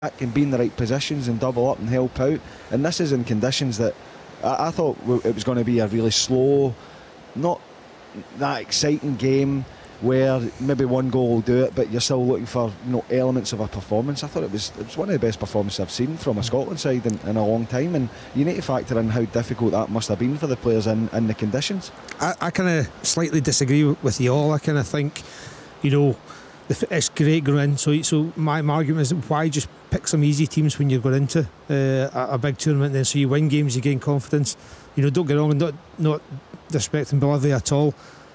back and be in the right positions and double up and help out. And this is in conditions that I thought it was going to be a really slow, not that exciting game where maybe one goal will do it, but you're still looking for elements of a performance. I thought it was one of the best performances I've seen from a Scotland side in a long time, and you need to factor in how difficult that must have been for the players in the conditions. I kind of slightly disagree with you all. I kind of think, it's great going in. So my argument is, why just pick some easy teams when you're going into a big tournament then, so you win games, you gain confidence. Don't get wrong, and not disrespecting Bolivia at all.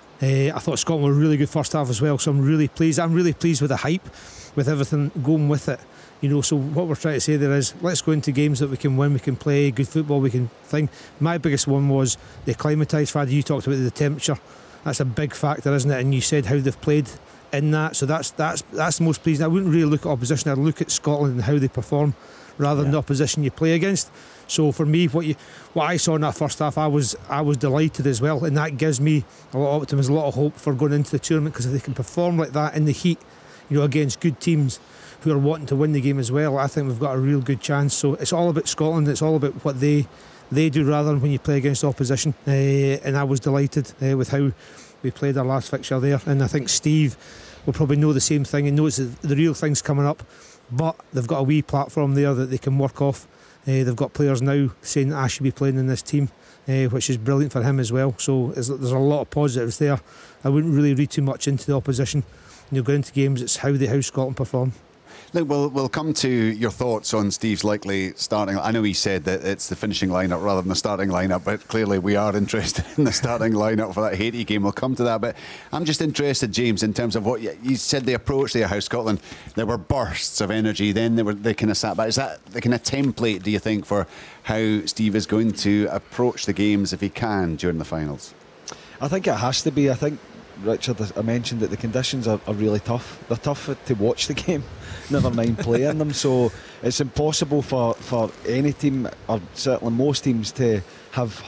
I thought Scotland were a really good first half as well, so I'm really pleased with the hype, with everything going with it. So what we're trying to say there is, let's go into games that we can win, we can play good football, we can think. My biggest one was the acclimatised factor. You talked about the temperature. That's a big factor, isn't it? And you said how they've played in that, so that's the most pleasing. I wouldn't really look at opposition, I'd look at Scotland and how they perform rather than the opposition you play against. So for me, what I saw in that first half, I was delighted as well, and that gives me a lot of optimism, a lot of hope for going into the tournament, because if they can perform like that in the heat, against good teams who are wanting to win the game as well, I think we've got a real good chance. So it's all about Scotland, it's all about what they do rather than when you play against opposition, and I was delighted with how we played our last fixture there. And I think Steve will probably know the same thing and knows that the real thing's coming up, but they've got a wee platform there that they can work off. They've got players now saying that I should be playing in this team, which is brilliant for him as well. So there's a lot of positives there. I wouldn't really read too much into the opposition. Going into games, it's how Scotland perform. Look, we'll come to your thoughts on Steve's likely starting. I know he said that it's the finishing lineup rather than the starting lineup, but clearly we are interested in the starting lineup for that Haiti game. We'll come to that, but I'm just interested, James, in terms of what you said, the approach there, how Scotland, there were bursts of energy, then they kind of sat back. Is that the kind of template, do you think, for how Steve is going to approach the games if he can during the finals? I think it has to be. I think, Richard, I mentioned that the conditions are really tough. They're tough to watch the game, never mind playing them. So it's impossible for any team, or certainly most teams, to have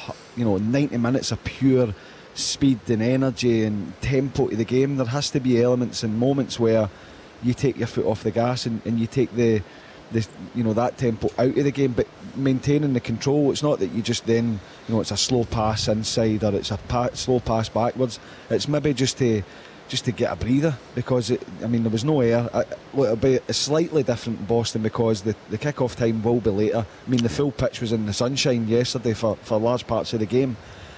90 minutes of pure speed and energy and tempo to the game. There has to be elements and moments where you take your foot off the gas and you take the that tempo out of the game, but maintaining the control. It's not that you just then it's a slow pass inside or it's a slow pass backwards. It's maybe just to get a breather, because there was no air. It'll be slightly different in Boston because the kick-off time will be later. The full pitch was in the sunshine yesterday for large parts of the game,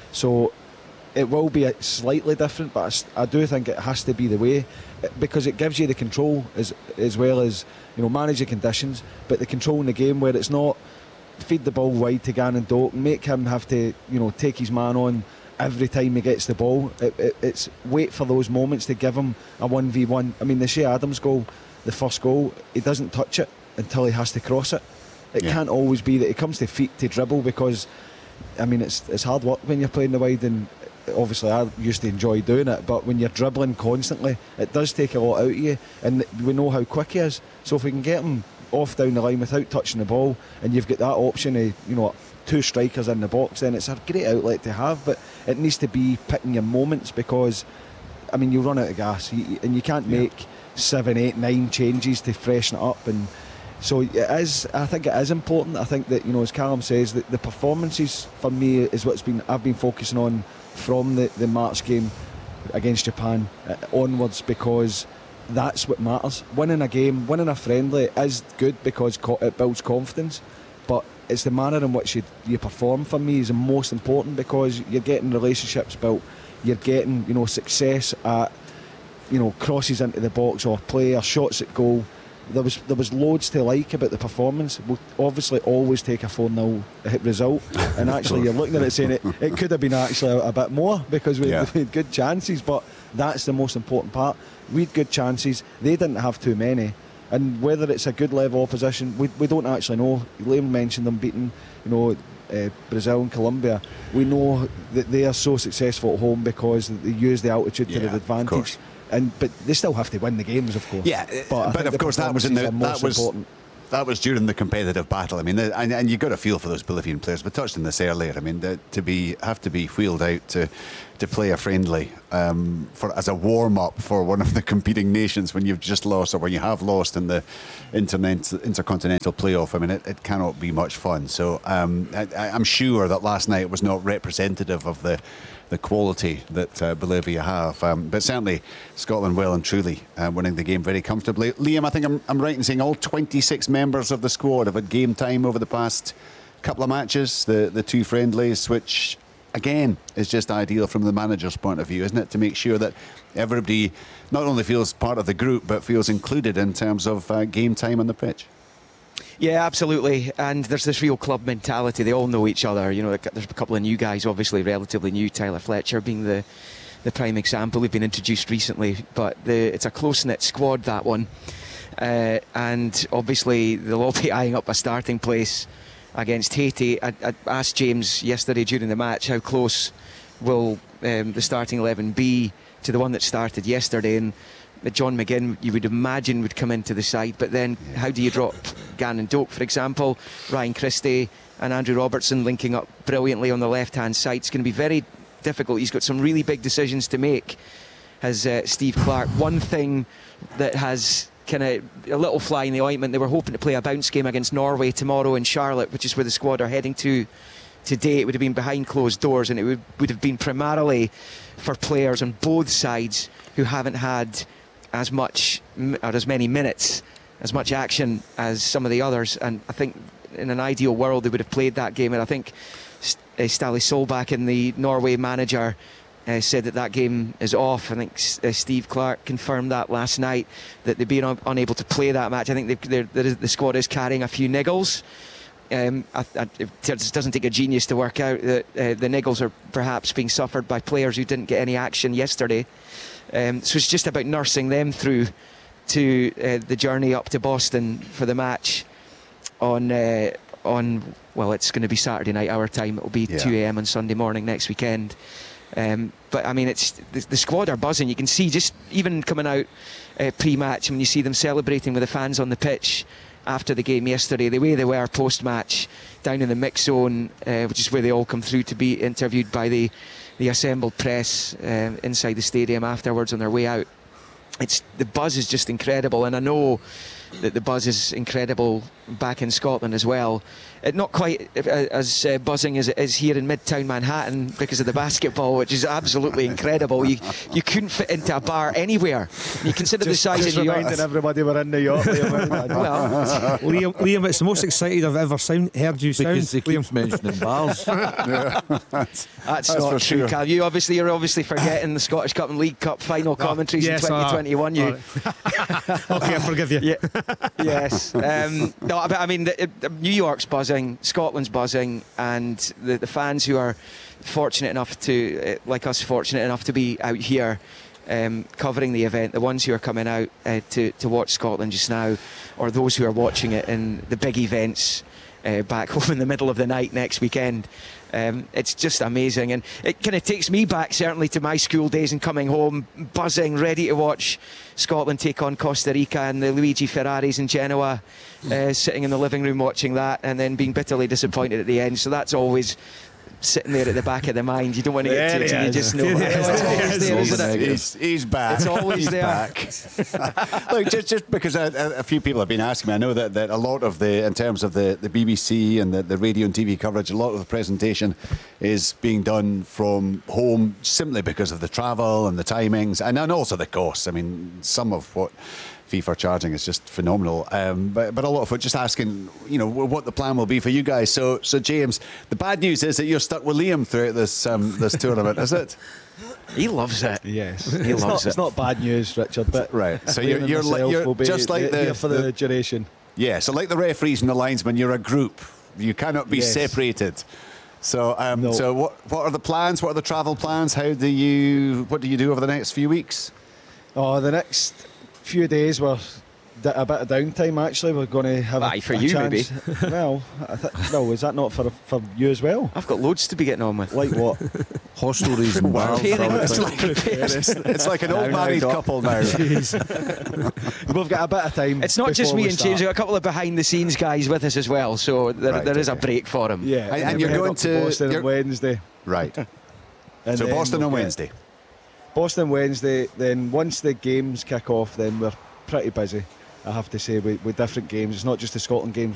so it will be slightly different, but I do think it has to be the way, because it gives you the control as well as manage the conditions, but the control in the game where it's not feed the ball wide to Gannon Doak and make him have to take his man on every time he gets the ball. It's wait for those moments to give him a 1v1. The Shea Adams goal, the first goal, he doesn't touch it until he has to cross it. It can't always be that he comes to feet to dribble, because it's hard work when you're playing the wide, and obviously I used to enjoy doing it, but when you're dribbling constantly, it does take a lot out of you, and we know how quick he is. So if we can get him off down the line without touching the ball, and you've got that option of two strikers in the box, then it's a great outlet to have. But it needs to be picking your moments, because you run out of gas, and you can't make 7, 8, 9 changes to freshen it up. And so I think it is important. I think that as Callum says, that the performances for me is I've been focusing on from the March game against Japan onwards, because that's what matters. Winning a game, winning a friendly is good because it builds confidence, but it's the manner in which you perform for me is the most important, because you're getting relationships built, you're getting success at crosses into the box or play or shots at goal. There was loads to like about the performance. We'll obviously always take a 4-0 result, and actually you're looking at it saying it could have been actually a bit more, because we had good chances, but that's the most important part. We had good chances, they didn't have too many, and whether it's a good level opposition, we don't actually know. Liam mentioned them beating Brazil and Colombia. We know that they are so successful at home because they use the altitude to their advantage. But they still have to win the games, of course. Yeah, but of course that was important. that was during the competitive battle. I mean, and you've got a feel for those Bolivian players. We touched on this earlier. I mean, have to be wheeled out to play a friendly as a warm up for one of the competing nations when you've just lost or when you have lost in the intercontinental playoff. I mean, it cannot be much fun. So I'm sure that last night was not representative of the quality that Bolivia have, but certainly Scotland well and truly winning the game very comfortably. Liam, I think I'm right in saying all 26 members of the squad have had game time over the past couple of matches, the two friendlies, which again is just ideal from the manager's point of view, isn't it, to make sure that everybody not only feels part of the group but feels included in terms of game time on the pitch. Yeah, absolutely. And there's this real club mentality. They all know each other. You know, there's a couple of new guys, obviously relatively new. Tyler Fletcher being the prime example. We've been introduced recently, but it's a close-knit squad, that one. And obviously they'll all be eyeing up a starting place against Haiti. I asked James yesterday during the match how close will the starting 11 be to the one that started yesterday, and John McGinn, you would imagine, would come into the side, but then how do you drop Gannon Doak, for example? Ryan Christie and Andrew Robertson linking up brilliantly on the left-hand side. It's going to be very difficult. He's got some really big decisions to make, has Steve Clarke. One thing that has kind of a little fly in the ointment, they were hoping to play a bounce game against Norway tomorrow in Charlotte, which is where the squad are heading to today. It would have been behind closed doors, and it would have been primarily for players on both sides who haven't had as much or as many minutes, as much action as some of the others. And I think in an ideal world they would have played that game, and I think Ståle Solbakken, in the Norway manager, said that game is off. I think Steve Clarke confirmed that last night, that they've been unable to play that match. I think the squad is carrying a few niggles. It just doesn't take a genius to work out that the niggles are perhaps being suffered by players who didn't get any action yesterday. So it's just about nursing them through to the journey up to Boston for the match on well, it's going to be Saturday night our time. It'll be 2 a.m. on Sunday morning next weekend. But I mean, it's the squad are buzzing. You can see, just even coming out pre-match, when you see them celebrating with the fans on the pitch after the game yesterday, the way they were post-match down in the mix zone, which is where they all come through to be interviewed by the assembled press inside the stadium afterwards on their way out. The buzz is just incredible, and I know that the buzz is incredible back in Scotland as well. Not quite as buzzing as it is here in Midtown Manhattan because of the basketball, which is absolutely incredible. You couldn't fit into a bar anywhere. You consider the size of New York. Reminding everybody we're in New York. Well, Liam, it's the most excited I've ever heard you sound. Because he keeps mentioning bars. That's not true, sure. Cal. You're obviously forgetting the Scottish Cup and League Cup final commentaries in 2021. You. Okay, I forgive you. Yes. No, but I mean, New York's buzzing, Scotland's buzzing, and the fans who are fortunate enough to, like us, fortunate enough to be out here covering the event, the ones who are coming out to watch Scotland just now, or those who are watching it in the big events back home in the middle of the night next weekend. It's just amazing, and it kind of takes me back certainly to my school days and coming home buzzing, ready to watch Scotland take on Costa Rica, and the Luigi Ferraris in Genoa, sitting in the living room watching that, and then being bitterly disappointed at the end. So that's always sitting there at the back of the mind. You don't want to get to it until you just know. It's always there, isn't it? He's back. It's always he's there. Back. Look, just because a few people have been asking me, I know that a lot of in terms of the BBC and the radio and TV coverage, a lot of the presentation is being done from home simply because of the travel and the timings, and also the costs. I mean, some of what FIFA charging is just phenomenal, but a lot of it just asking, what the plan will be for you guys. So James, the bad news is that you're stuck with Liam throughout this tournament, is it? He loves it. Yes, he loves it. It's not bad news, Richard. But right, so you're just like here for the duration. Yeah, so like the referees and the linesmen, you're a group. You cannot be separated. So, No. So what are the plans? What are the travel plans? What do you do over the next few weeks? Oh, the next few days we're a bit of downtime. Actually, we're going to have Aye, for a you, chance. Well, no, is that not for you as well? I've got loads to be getting on with. Like what? Hostelries and bars. Parents. It's like an old Now, married Doc. couple now. We've got a bit of time. It's not just before me we and start. James. We've got a couple of behind the scenes guys with us as well, so there is a break for him. Yeah, And we you're head going up to- Boston on you're- Wednesday. Right. And So then Boston on we'll get- Wednesday. Boston Wednesday. Then once the games kick off, then we're pretty busy. I have to say, with different games. It's not just the Scotland games.